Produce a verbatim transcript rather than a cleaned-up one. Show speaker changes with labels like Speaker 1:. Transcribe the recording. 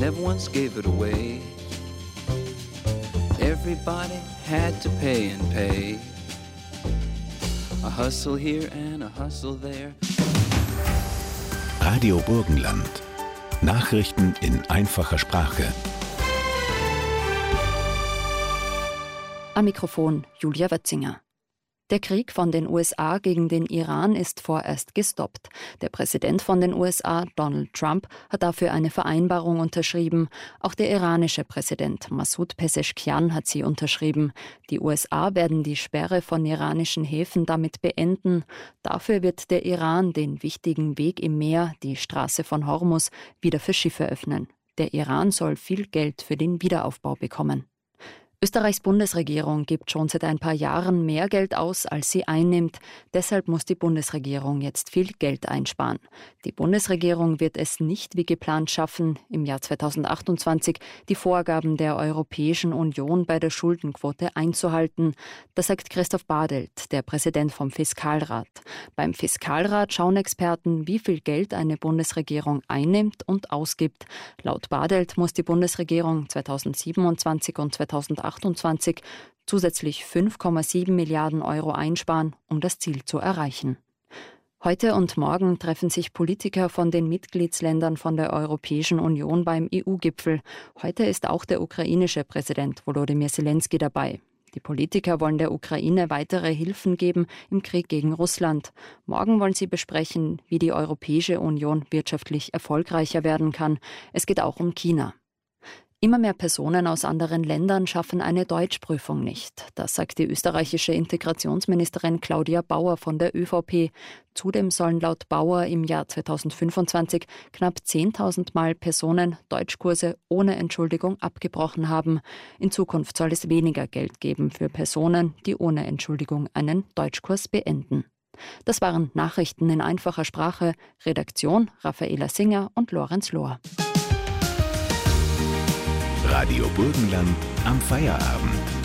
Speaker 1: never once gave it away. Everybody had to pay and pay. A hustle here and a hustle there.
Speaker 2: Radio Burgenland. Nachrichten in einfacher Sprache.
Speaker 3: Am Mikrofon Julia Wötzinger. Der Krieg von den U S A gegen den Iran ist vorerst gestoppt. Der Präsident von den U S A, Donald Trump, hat dafür eine Vereinbarung unterschrieben. Auch der iranische Präsident Masoud Pezeshkian hat sie unterschrieben. Die U S A werden die Sperre von iranischen Häfen damit beenden. Dafür wird der Iran den wichtigen Weg im Meer, die Straße von Hormuz, wieder für Schiffe öffnen. Der Iran soll viel Geld für den Wiederaufbau bekommen. Österreichs Bundesregierung gibt schon seit ein paar Jahren mehr Geld aus, als sie einnimmt. Deshalb muss die Bundesregierung jetzt viel Geld einsparen. Die Bundesregierung wird es nicht wie geplant schaffen, im Jahr zweitausendachtundzwanzig die Vorgaben der Europäischen Union bei der Schuldenquote einzuhalten. Das sagt Christoph Badelt, der Präsident vom Fiskalrat. Beim Fiskalrat schauen Experten, wie viel Geld eine Bundesregierung einnimmt und ausgibt. Laut Badelt muss die Bundesregierung zweitausendsiebenundzwanzig und zweitausendachtundzwanzig zusätzlich fünf Komma sieben Milliarden Euro einsparen, um das Ziel zu erreichen. Heute und morgen treffen sich Politiker von den Mitgliedsländern von der Europäischen Union beim E U-Gipfel. Heute ist auch der ukrainische Präsident Volodymyr Zelensky dabei. Die Politiker wollen der Ukraine weitere Hilfen geben im Krieg gegen Russland. Morgen wollen sie besprechen, wie die Europäische Union wirtschaftlich erfolgreicher werden kann. Es geht auch um China. Immer mehr Personen aus anderen Ländern schaffen eine Deutschprüfung nicht. Das sagt die österreichische Integrationsministerin Claudia Bauer von der ÖVP. Zudem sollen laut Bauer im Jahr zweitausendfünfundzwanzig knapp zehntausend Mal Personen Deutschkurse ohne Entschuldigung abgebrochen haben. In Zukunft soll es weniger Geld geben für Personen, die ohne Entschuldigung einen Deutschkurs beenden. Das waren Nachrichten in einfacher Sprache. Redaktion Raffaela Singer und Lorenz Lohr.
Speaker 2: Radio Burgenland am Feierabend.